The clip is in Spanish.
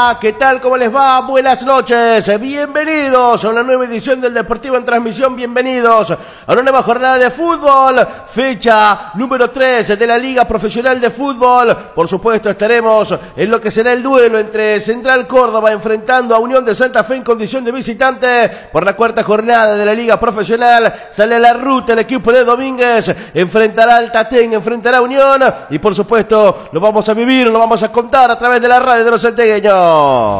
Hola, ¿qué tal? ¿Cómo les va? Buenas noches, bienvenidos a una nueva edición del Deportivo en Transmisión, bienvenidos a una nueva jornada de fútbol, fecha número 3 de la Liga Profesional de Fútbol. Por supuesto estaremos en lo que será el duelo entre Central Córdoba enfrentando a Unión de Santa Fe en condición de visitante por la cuarta jornada de la Liga Profesional. Sale a la ruta el equipo de Domínguez, enfrentará al Tatén, enfrentará a Unión y por supuesto lo vamos a vivir, lo vamos a contar a través de la radio de los santiagueños.